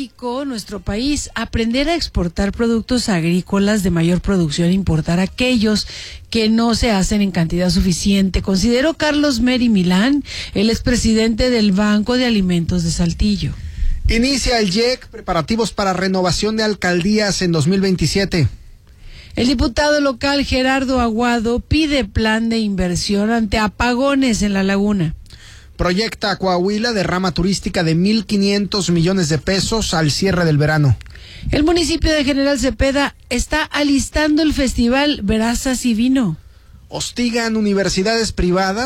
México, nuestro país, aprender a exportar productos agrícolas de mayor producción e importar aquellos que no se hacen en cantidad suficiente, consideró Carlos Meri Milán, el expresidente del Banco de Alimentos de Saltillo. Inicia el IEC preparativos para renovación de alcaldías en 2027. El diputado local Gerardo Aguado pide plan de inversión ante apagones en la laguna. Proyecta Coahuila derrama turística de 1,500 millones de pesos al cierre del verano. El municipio de General Cepeda está alistando el festival Verazas y Vino. Hostigan universidades privadas